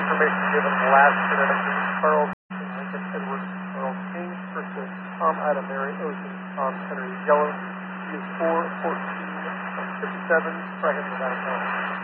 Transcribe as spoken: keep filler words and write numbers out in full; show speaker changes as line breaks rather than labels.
information given in the last minute. Charles Lincoln Edward Charles King versus Tom Adam Mary Ocean Tom Henry Yellow. He is four fourteen fifty-seven, striking without a penalty.